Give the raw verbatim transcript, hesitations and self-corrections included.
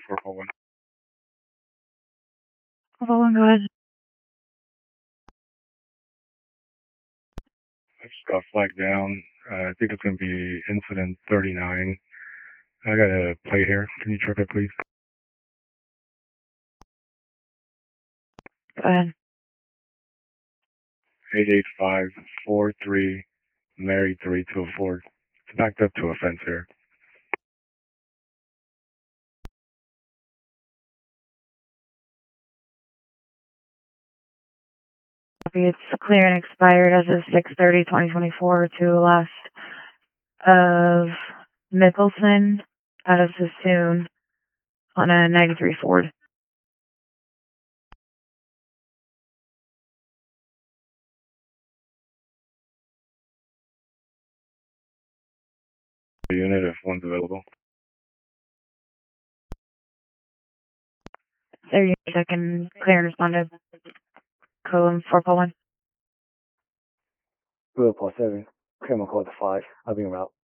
four four one. four one, go ahead. I just got flagged down. Uh, I think it's going to be incident thirty-nine. I got a plate here. Can you trip it, please? Go ahead. eight eight five four three Mary three two four. It's backed up to a fence here. It's clear and expired as of six thirty twenty twenty-four to last of Mickelson out of Sassoon on a ninety-three Ford. The unit if one's available. There you second clear and responded. Code four four one. Blue plus seven. Criminal code five. I'll be en route.